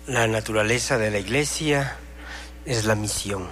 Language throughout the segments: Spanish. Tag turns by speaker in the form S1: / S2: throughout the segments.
S1: La naturaleza de la iglesia es la misión.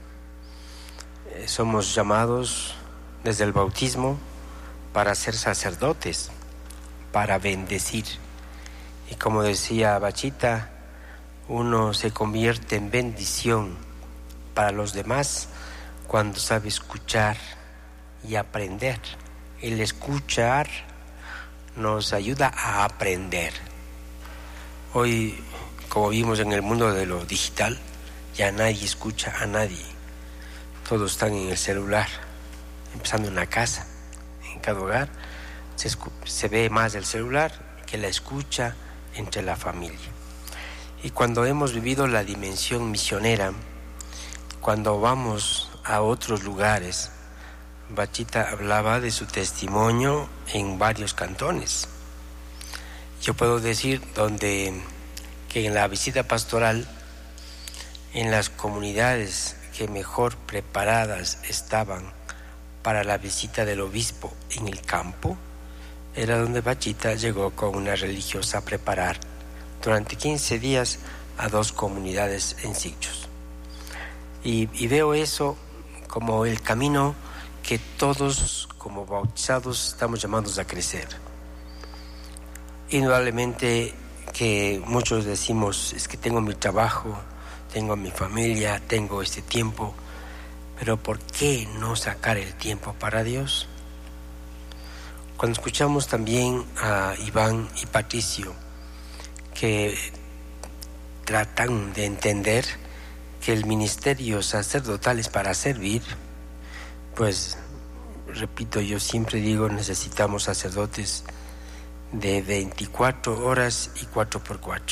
S1: Somos llamados desde el bautismo para ser sacerdotes, para bendecir. Y como decía Bachita, uno se convierte en bendición para los demás cuando sabe escuchar y aprender. El escuchar nos ayuda a aprender. Hoy, como vimos en el mundo de lo digital, ya nadie escucha a nadie. Todos están en el celular, empezando en la casa, en cada hogar. Se ve más el celular que la escucha entre la familia. Y cuando hemos vivido la dimensión misionera, cuando vamos a otros lugares, Bachita hablaba de su testimonio en varios cantones. Yo puedo decir que en la visita pastoral, en las comunidades que mejor preparadas estaban para la visita del obispo en el campo, era donde Bachita llegó con una religiosa a preparar durante 15 días a 2 comunidades en Sitges. Y veo eso como el camino que todos como bautizados estamos llamados a crecer. Indudablemente que muchos decimos, es que tengo mi trabajo, tengo mi familia, tengo este tiempo, pero ¿por qué no sacar el tiempo para Dios? Cuando escuchamos también a Iván y Patricio, que tratan de entender que el ministerio sacerdotal es para servir, pues, repito, yo siempre digo, necesitamos sacerdotes de 24 horas y 4x4.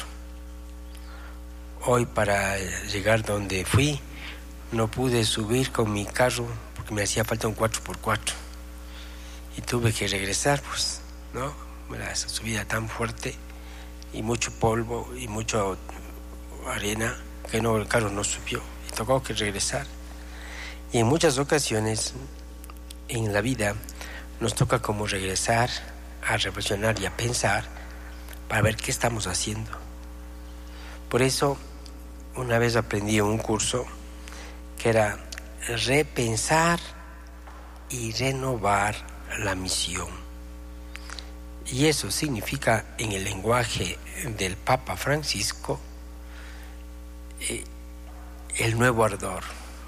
S1: Hoy, para llegar donde fui, no pude subir con mi carro porque me hacía falta un 4x4 y tuve que regresar, pues, ¿no? Esa subida tan fuerte y mucho polvo y mucha arena que el carro no subió y tocó que regresar. Y en muchas ocasiones en la vida nos toca como regresar a reflexionar y a pensar para ver qué estamos haciendo. Por eso, una vez aprendí en un curso que era repensar y renovar la misión. Y eso significa, en el lenguaje del Papa Francisco, el nuevo ardor,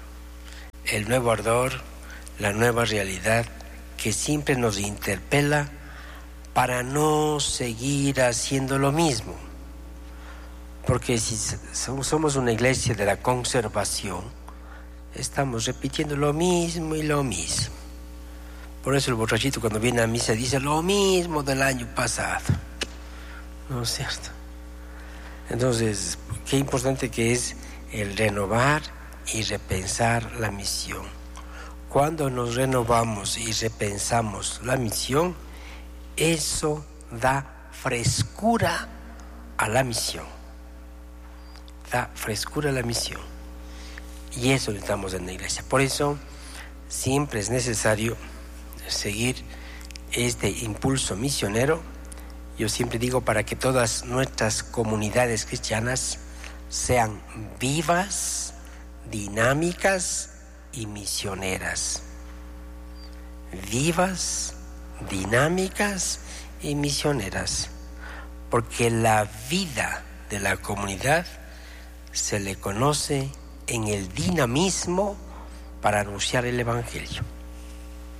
S1: la nueva realidad que siempre nos interpela para no seguir haciendo lo mismo. Porque si somos una iglesia de la conservación, estamos repitiendo lo mismo y lo mismo. Por eso el borrachito cuando viene a misa dice lo mismo del año pasado. ¿No es cierto? Entonces, qué importante que es el renovar y repensar la misión. Cuando nos renovamos y repensamos la misión, eso da frescura a la misión. Da frescura a la misión. Y eso necesitamos en la iglesia. Por eso siempre es necesario seguir este impulso misionero. Yo siempre digo, para que todas nuestras comunidades cristianas sean vivas, dinámicas y misioneras. Vivas, dinámicas y misioneras. Porque la vida de la comunidad se le conoce en el dinamismo para anunciar el Evangelio.